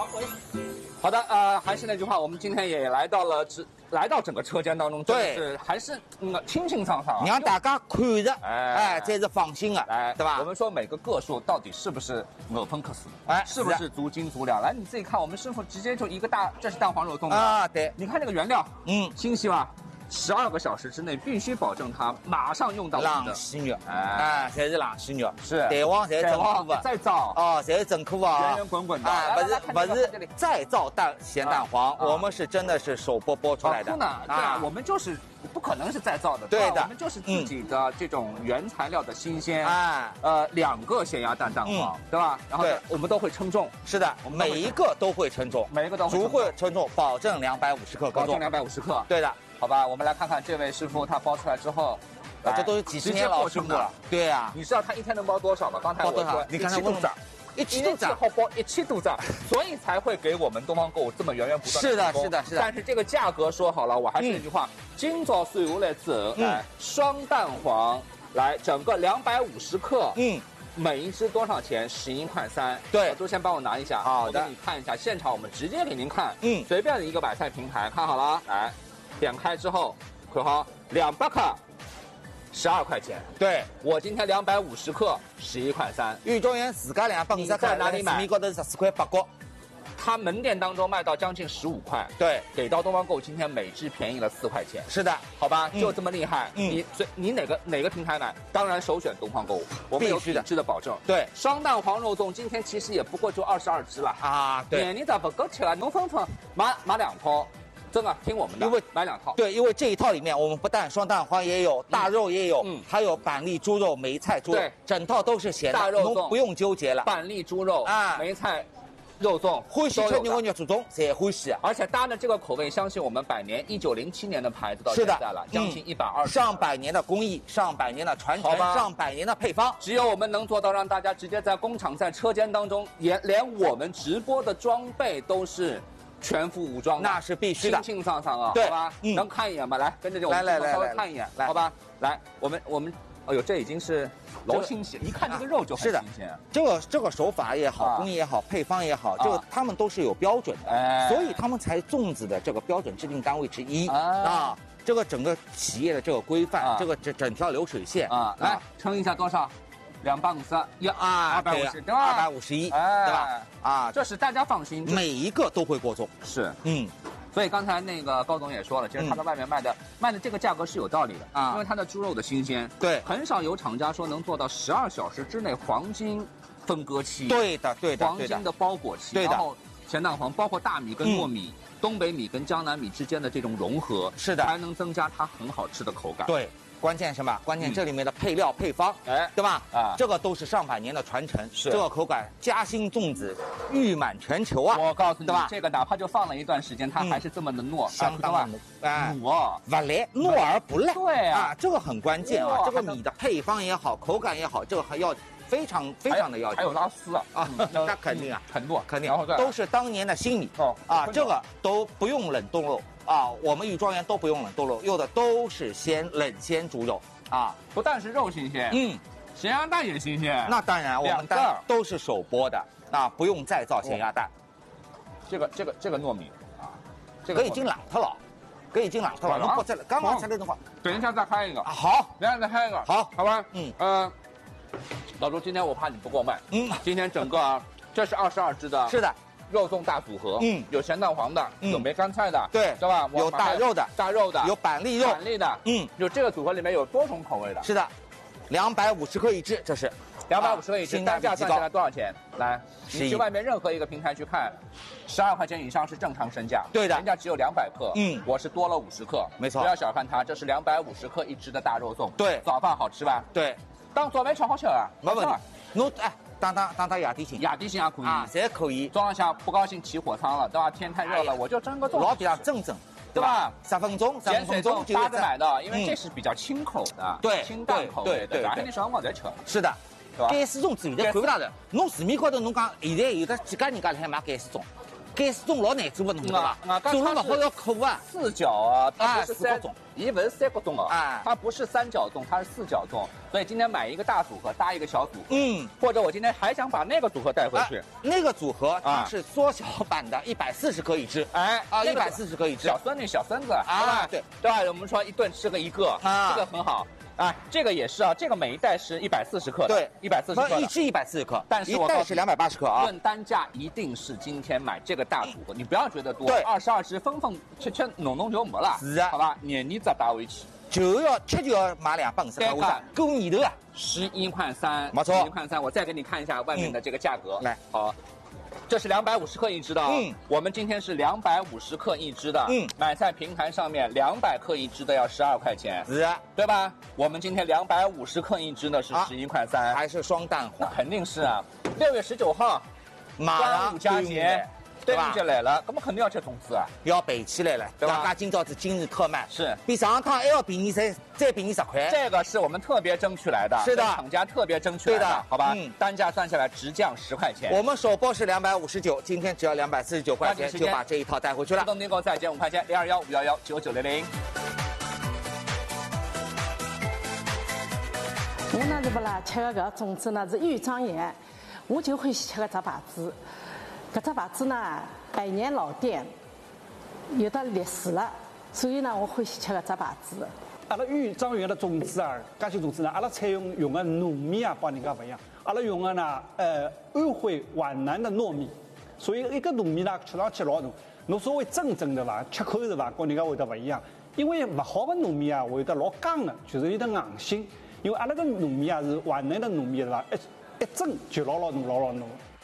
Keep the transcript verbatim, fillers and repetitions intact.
好的，呃，还是那句话，我们今天也来到了只来到整个车间当中，真的是还是嗯清清爽爽， 让大家看着， 哎哎，才是放心的， 来， 对吧？ 我们说每个个数到底是不是欧芬克斯， 哎， 是不是足斤足两？来，你自己看，我们师傅直接就一个大，这是蛋黄肉粽啊，对， 你看这个原料， 嗯， 清晰吧？十二个小时之内必须保证它马上用到冷鲜肉， 哎哎，才是冷鲜肉， 是蛋黄才是整颗的， 再造哦，才是整颗啊， 圆圆滚滚的， 哎，不是不是再造蛋咸蛋黄，我们是真的是手剥剥出来的， 呢，对啊，我们就是不可能是再造的， 对的， 我们就是自己的这种原材料的新鲜， 哎， 呃，两个咸鸭蛋蛋黄，对吧？然后我们都会称重， 是的，每一个都会称重， 每一个都逐会称重，保证两百五十克， 保证两百五十克， 对的。 好吧，我们来看看这位师傅他包出来之后， 啊，这都是几十年老师傅了。对呀， 你知道他一天能包多少吗？刚才我说， 你看他肚子， 一期肚子好包一期肚子，所以才会给我们东方购物这么源源不断。 是的，是的，是的。 但是这个价格说好了，我还是那句话，今早算下来之后，来双蛋黄，来整个两百五十克，嗯。每一只多少钱？十一块三。 对， 就先帮我拿一下。 好的， 我给你看一下，现场我们直接给您看。 嗯， 随便的一个买菜平台，看好了，来，点开之后，括号两百克，十二块钱。 对， 我今天两百五十克，十一块三。 玉庄园自家两百五十克， 在哪里买？ 市面高头十四块八角。 它门店当中卖到将近十五块， 对， 给到东方购今天每只便宜了四块钱。 是的， 好吧，就这么厉害。 嗯， 你最你哪个哪个平台买？当然首选东方购物，我们有品质的保证。 对， 双蛋黄肉粽今天其实也不过就二十二只了啊。对， 你咋不够吃了？农分分买买两套，真的听我们的， 因为买两套。 对，因为这一套里面我们不但双蛋黄也有，大肉也有，嗯，还有板栗猪肉、梅菜猪肉，整套都是咸的， 大肉粽不用纠结了。 板栗猪肉啊，梅菜。肉粽欢喜吃牛肉肉粽，才欢喜啊！ 而且搭的这个口味，相信我们百年一九零七年的牌子到现在了，将近一百二十， 上百年的工艺，上百年的传承，上百年的配方， 只有我们能做到让大家直接在工厂、在车间当中，也连我们直播的装备都是全副武装的， 那是必须的， 清清爽爽啊， 对好吧？嗯，能看一眼吗？来，跟着这我们来来稍微看一眼，来，好吧？来，我们我们，哎呦，这已经是。老新鲜，一看这个肉就很新鲜。 这个这个手法也好，工艺也好，配方也好，这个他们都是有标准的，所以他们才粽子的这个标准制定单位之一啊。这个整个企业的这个规范，这个整整条流水线啊，来称一下多少？两百五十一啊，二百五十对吧？ 二百五十一，对吧？啊， 这是大家放心， 每一个都会过粽。 是， 嗯。 所以刚才那个高总也说了，其实他在外面卖的、嗯、卖的这个价格是有道理的啊，因为它的猪肉的新鲜， 对， 很少有厂家说能做到十二小时之内黄金分割期， 对的，对的， 黄金的包裹期， 对的， 然后咸蛋黄包括大米跟糯米、嗯、东北米跟江南米之间的这种融合， 是的， 才能增加它很好吃的口感。 对。关键什么？关键这里面的配料配方，哎，对吧？啊，这个都是上百年的传承， 是这个口感，嘉兴粽子誉满全球啊！ 我告诉你， 对吧？ 这个哪怕就放了一段时间，它还是这么的糯， 相当的糯， 哎，糯不赖，糯而不赖。 对啊， 这个很关键啊！这个米的配方也好，口感也好，这个还要非常非常的要求。 还有拉丝啊啊，那肯定啊， 很糯， 肯定，都是当年的新米哦啊，这个都不用冷冻肉啊，我们玉庄园都不用冷冻肉，用的都是鲜冷鲜猪肉。啊， 不但是肉新鲜， 嗯， 咸鸭蛋也新鲜。 那当然，我们蛋都是手剥的啊，不用再造咸鸭蛋。 这个这个这个糯米啊， 这个已经冷透了，这已经冷透了，能不再刚刚才那种话， 等一下再开一个。 好， 等一下再开一个。 好， 好吧。 嗯呃，老周，今天我怕你不够卖。嗯，今天整个这是二十二只的。 是的。 肉粽大组合， 嗯， 有咸蛋黄的，嗯、有梅干菜的， 对， 对吧？ 有大肉的， 大肉的， 有板栗肉， 板栗的， 嗯， 有这个组合里面有多种口味的， 是的，两百五十克一只，这是两百五十克一只，单价算下来多少钱？来，你去外面任何一个平台去看，十二块钱以上是正常身价， 对的， 人家只有两百克，嗯，我是多了五十克， 没错， 不要小看它，这是两百五十克一只的大肉粽， 对， 早饭好吃吧？ 对， 当早饭吃好吃啊， 没问题，侬哎。当当当当雅迪星， 雅迪星也可以啊，侪可以。 早上下不高兴起火仓了，对吧？天太热了，我就蒸个粽， 老比上蒸蒸，对吧？十分钟，十分钟就搭着买的，因为这是比较清口的， 对， 清淡口味的，然后你小光在吃。 是的， 对吧？ 盖丝粽子现在看不到的，侬市面高头侬讲现在有的几家人家来卖盖丝粽， 改四种老难做的，侬知道吧？做了不好要苦啊。 四角啊，它不是三种， 一不是三角冻啊， 它不是三角冻，它是四角冻。所以今天买一个大组合，搭一个小组合。 嗯， 或者我今天还想把那个组合带回去。 那个组合它是缩小版的，一百四十克一只。 哎啊，一百四十克一只。 小孙女、小孙子啊，对对吧？我们说一顿吃个一个，啊，这个很好。啊，这个也是啊，这个每一袋是一百四十克的， 对， 一百四十克， 一只一百四十克， 但是一袋是两百八十克啊。 论单价，一定是今天买这个大组合，你不要觉得多， 对， 二十二只分分吃吃弄弄就没了， 是啊， 好吧，年年只带回去， 就要吃就要买两百五十克，为啥？够年头啊， 十一块三， 没错， 十一块三，我再给你看一下外面的这个价格， 来， 好。这是两百五十克一只的，嗯，我们今天是两百五十克一只的，嗯，买在平台上面两百克一只的要十二块钱， 是啊， 对吧？我们今天两百五十克一只的是十一块三， 还是双蛋黄， 肯定是啊。六月十九号，端午佳节，端午节来了，那么肯定要吃粽子啊， 要备起来了，对吧？大家今朝是今日特卖， 是比上趟还要便宜再再便宜十块， 这个是我们特别争取来的， 是的， 厂家特别争取来的， 对的， 好吧？嗯，单价算下来直降十块钱。 我们首播是两百五十九，今天只要两百四十九块钱就把这一套带回去了。 自动订购再减五块钱，零二幺五幺幺九九零零。 我呢是不啦吃个搿粽子呢是豫章盐，我就欢喜吃搿只牌子。搿只牌子呢百年老店，有的历史了，所以呢我欢喜吃搿只牌子。 阿拉豫章园的粽子啊，嘉兴粽子呢，阿拉采用用的糯米啊，帮人家不一样。阿拉用的呢，呃，安徽皖南的糯米，所以一个糯米呢吃上去老浓。侬稍微蒸蒸的伐，吃口是伐，跟人家会得不一样。因为勿好的糯米啊，会得老刚的，就是有点硬性。因为阿拉个糯米啊是皖南的糯米是伐，一一蒸就老老浓老老浓。